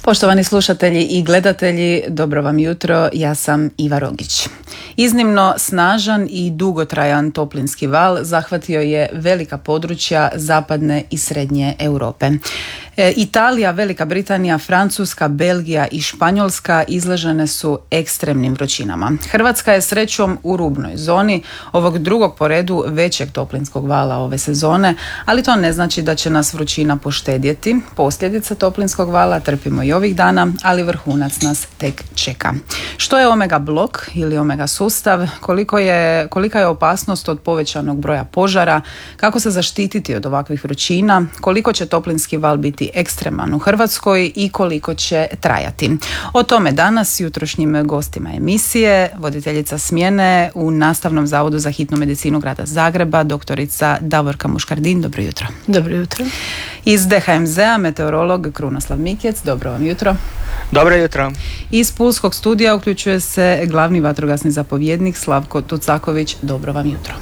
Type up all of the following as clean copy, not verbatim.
Poštovani slušatelji i gledatelji, dobro vam jutro, ja sam Iva Rogić. Iznimno snažan i dugotrajan toplinski val zahvatio je velika područja zapadne i srednje Europe. Italija, Velika Britanija, Francuska, Belgija i Španjolska izložene su ekstremnim vrućinama. Hrvatska je srećom u rubnoj zoni ovog drugog po redu većeg toplinskog vala ove sezone, ali to ne znači da će nas vrućina poštedjeti. Posljedice toplinskog vala trpimo i ovih dana, ali vrhunac nas tek čeka. Što je omega blok ili omega sustav, kolika je opasnost od povećanog broja požara, kako se zaštititi od ovakvih vrućina, koliko će toplinski val biti ekstreman u Hrvatskoj i koliko će trajati. O tome danas s jutrošnjim gostima emisije, voditeljica smjene u Nastavnom zavodu za hitnu medicinu grada Zagreba, doktorica Davorka Muškardin. Dobro jutro. Dobro jutro. Iz DHMZ-a meteorolog Krunoslav Mikec. Dobro vam jutro. Dobro jutro. Iz Pulskog studija uključuje se glavni vatrogasni zapovjednik Slavko Tucaković. Dobro vam jutro.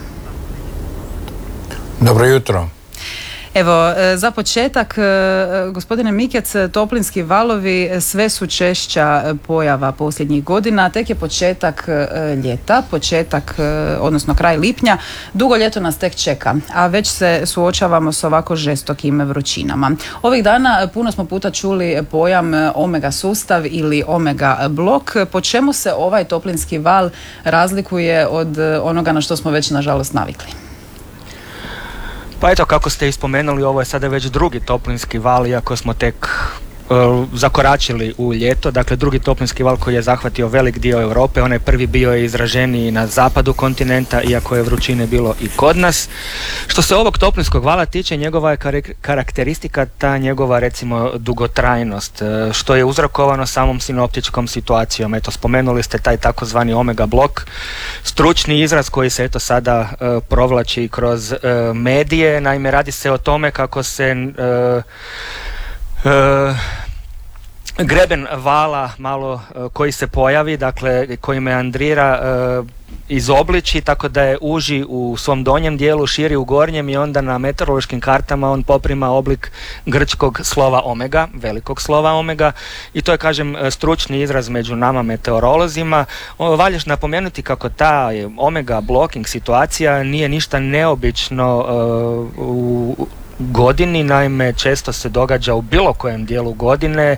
Dobro jutro. Evo, za početak, gospodine Mikec, toplinski valovi sve su češća pojava posljednjih godina, tek je početak ljeta, odnosno kraj lipnja, dugo ljeto nas tek čeka, a već se suočavamo s ovako žestokim vrućinama. Ovih dana puno smo puta čuli pojam omega sustav ili omega blok. Po čemu se ovaj toplinski val razlikuje od onoga na što smo već nažalost navikli? Pa eto, kako ste i spomenuli, ovo je sada već drugi toplinski val, iako smo tek zakoračili u ljeto. Dakle, drugi toplinski val koji je zahvatio velik dio Europe. Onaj prvi bio je izraženiji na zapadu kontinenta, iako je vrućine bilo i kod nas. Što se ovog toplinskog vala tiče, njegova je karakteristika ta njegova, recimo, dugotrajnost, što je uzrokovano samom sinoptičkom situacijom. Eto, spomenuli ste taj takozvani omega blok, stručni izraz koji se eto sada provlači kroz medije. Naime, radi se o tome kako se greben vala malo koji se pojavi, dakle koji meandrira, izobliči tako da je uži u svom donjem dijelu, širi u gornjem i onda na meteorološkim kartama on poprima oblik grčkog slova omega, velikog slova omega, i to je, kažem, stručni izraz među nama meteorolozima. Valja napomenuti kako ta omega blocking situacija nije ništa neobično u godini, naime često se događa u bilo kojem dijelu godine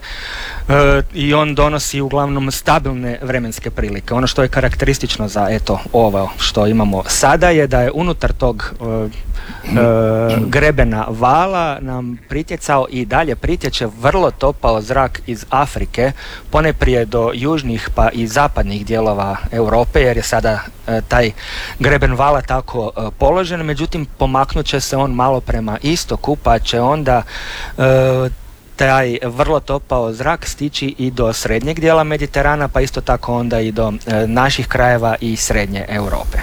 i on donosi uglavnom stabilne vremenske prilike. Ono što je karakteristično za eto ovo što imamo sada je da je unutar tog grebena vala nam pritjecao i dalje pritječe vrlo topao zrak iz Afrike, ponajprije do južnih pa i zapadnih dijelova Europe, jer je sada taj greben vala tako položen. Međutim, pomaknut će se on malo prema istoku, pa će onda taj vrlo topao zrak stići i do srednjeg dijela Mediterana, pa isto tako onda i do naših krajeva i srednje Europe.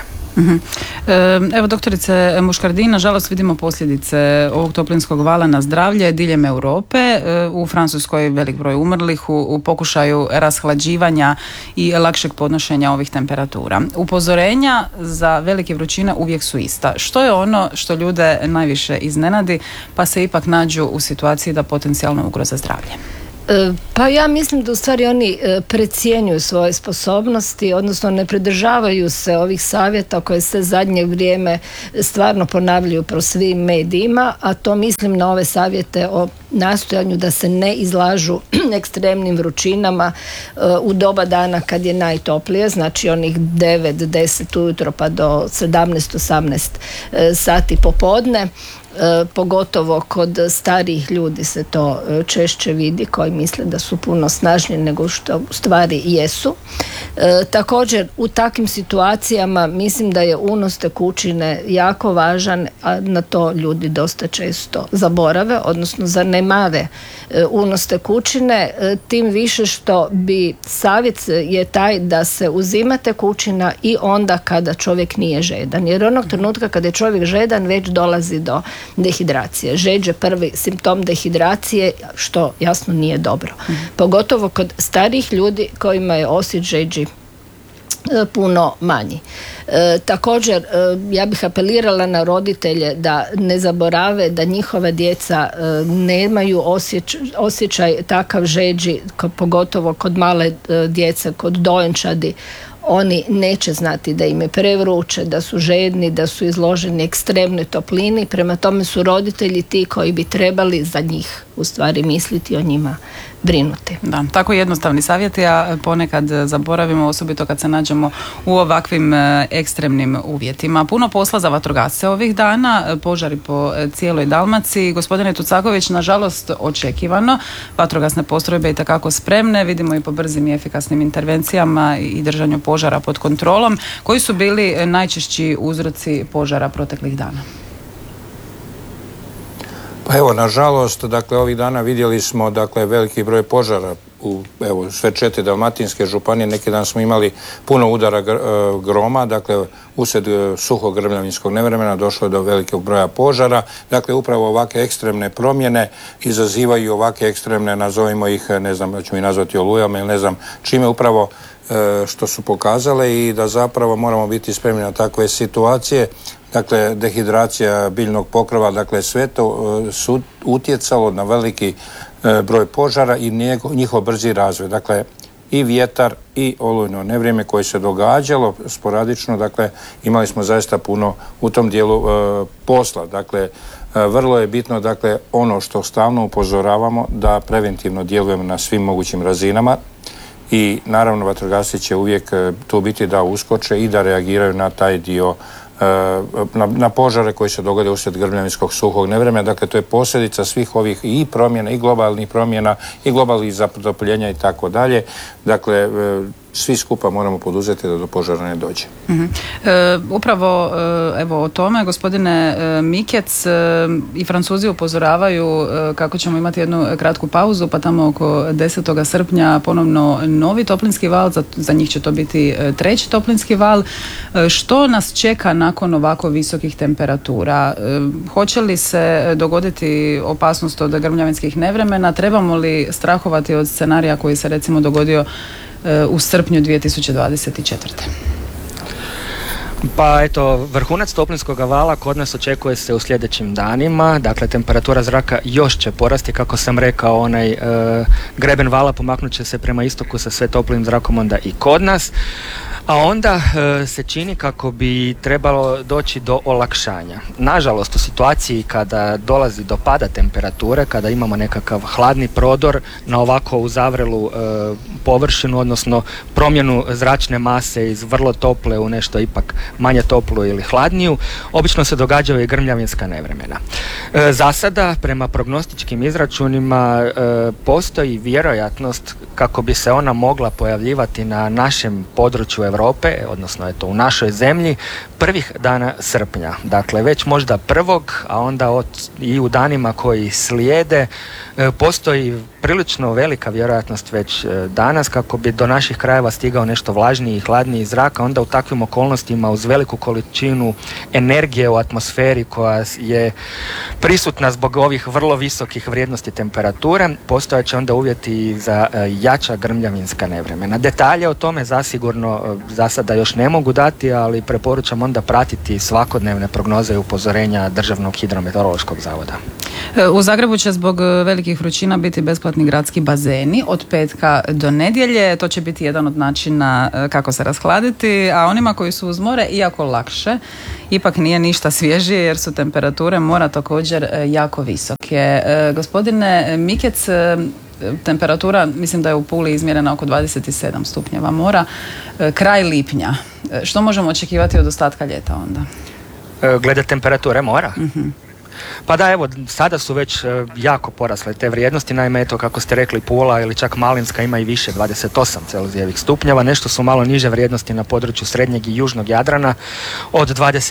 Evo, doktorice Muškardin, nažalost vidimo posljedice ovog toplinskog vala na zdravlje diljem Europe. U Francuskoj velik broj umrlih u pokušaju rashlađivanja i lakšeg podnošenja ovih temperatura. Upozorenja za velike vrućine uvijek su ista. Što je ono što ljude najviše iznenadi, pa se ipak nađu u situaciji da potencijalno ugroze zdravlje? Pa ja mislim da u stvari oni precijenjuju svoje sposobnosti, odnosno ne pridržavaju se ovih savjeta koje se zadnje vrijeme stvarno ponavljaju po svim medijima, a to mislim na ove savjete o nastojanju da se ne izlažu ekstremnim vrućinama u doba dana kad je najtoplije, znači onih 9-10 ujutro pa do 17-18 sati popodne. Pogotovo kod starijih ljudi se to češće vidi, koji misle da su puno snažniji nego što u stvari jesu. Također u takvim situacijama mislim da je unos tekućine jako važan, a na to ljudi dosta često zaborave, odnosno zanemare unos tekućine, tim više što bi savjet je taj da se uzima tekućina i onda kada čovjek nije žedan, jer onog trenutka kada je čovjek žedan već dolazi do dehidracije. Žeđ je prvi simptom dehidracije, što jasno nije dobro. Pogotovo kod starijih ljudi kojima je osjet žeđi puno manji. Također ja bih apelirala na roditelje da ne zaborave da njihova djeca nemaju osjećaj takav žeđi, pogotovo kod male djece, kod dojenčadi. Oni neće znati da im je prevruće, da su žedni, da su izloženi ekstremnoj toplini, prema tome su roditelji ti koji bi trebali za njih u stvari misliti, o njima brinuti. Da, tako jednostavni savjeti, a ponekad zaboravimo, osobito kad se nađemo u ovakvim ekstremnim uvjetima. Puno posla za vatrogasce ovih dana, požari po cijeloj Dalmaciji. Gospodine Tucaković, nažalost očekivano, vatrogasne postrojbe itekako spremne, vidimo i po brzim i efikasnim intervencijama i držanju požara pod kontrolom. Koji su bili najčešći uzroci požara proteklih dana? Pa evo, nažalost, dakle, ovih dana vidjeli smo, dakle, veliki broj požara u, evo, sve 4 dalmatinske županije. Neki dan smo imali puno udara groma, dakle, usred suhog grmljavinskog nevremena došlo je do velikog broja požara. Dakle, upravo ovakve ekstremne promjene izazivaju ovakve ekstremne, nazovimo ih, ne znam, da ćemo ih nazvati olujama ili ne znam čime, upravo što su pokazale, i da zapravo moramo biti spremni na takve situacije. Dakle, dehidracija biljnog pokrova, dakle, sve to su utjecalo na veliki broj požara i njihov brzi razvoj. Dakle, i vjetar i olujno nevrijeme koje se događalo sporadično, dakle, imali smo zaista puno u tom dijelu posla. Dakle, vrlo je bitno, dakle, ono što stalno upozoravamo, da preventivno djelujemo na svim mogućim razinama. I naravno vatrogasci će uvijek tu biti da uskoče i da reagiraju na taj dio, na požare koji se dogode usred grmljavinskog suhog nevremena. Dakle, to je posljedica svih ovih i promjena, i globalnih promjena, i globalnih zatopljenja i tako dalje. Dakle, svi skupa moramo poduzeti da do požara ne dođe. Upravo evo o tome, gospodine Mikec, i Francuzi upozoravaju kako ćemo imati jednu kratku pauzu, pa tamo oko 10. srpnja ponovno novi toplinski val, za njih će to biti 3. toplinski val. Što nas čeka nakon ovako visokih temperatura? Hoće li se dogoditi opasnost od grmljavinskih nevremena? Trebamo li strahovati od scenarija koji se recimo dogodio u srpnju 2024. Pa eto, vrhunac toplinskog vala kod nas očekuje se u sljedećim danima. Dakle, temperatura zraka još će porasti, kako sam rekao, onaj greben vala pomaknut će se prema istoku sa sve toplim zrakom onda i kod nas. A onda se čini kako bi trebalo doći do olakšanja. Nažalost, u situaciji kada dolazi do pada temperature, kada imamo nekakav hladni prodor na ovako uzavrelu površinu, odnosno promjenu zračne mase iz vrlo tople u nešto ipak manje toplu ili hladniju, obično se događaju i grmljavinska nevremena. Za sada, prema prognostičkim izračunima, postoji vjerojatnost kako bi se ona mogla pojavljivati na našem području Europe, odnosno eto u našoj zemlji, prvih dana srpnja. Dakle, već možda 1. a onda i u danima koji slijede postoji prilično velika vjerojatnost već danas kako bi do naših krajeva stigao nešto vlažniji i hladniji zrak, a onda u takvim okolnostima uz veliku količinu energije u atmosferi koja je prisutna zbog ovih vrlo visokih vrijednosti temperature, postojat će onda uvjeti za jača grmljavinska nevremena. Detalje o tome zasigurno za sada još ne mogu dati, ali preporučam onda pratiti svakodnevne prognoze i upozorenja Državnog hidrometeorološkog zavoda. U Zagrebu će zbog velikih vrućina biti besplatni gradski bazeni od petka do nedjelje. To će biti jedan od načina kako se rashladiti, a onima koji su uz more, iako lakše, ipak nije ništa svježije jer su temperature mora također jako visoke. Gospodine Mikec, temperatura, mislim da je u Puli izmjerena oko 27 stupnjeva mora, kraj lipnja. Što možemo očekivati od ostatka ljeta onda? Glede temperature mora? Pa da, evo, sada su već jako porasle te vrijednosti, naime, eto, kako ste rekli, Pula ili čak Malinska ima i više, 28 celzijevih stupnjeva, nešto su malo niže vrijednosti na području srednjeg i južnog Jadrana, od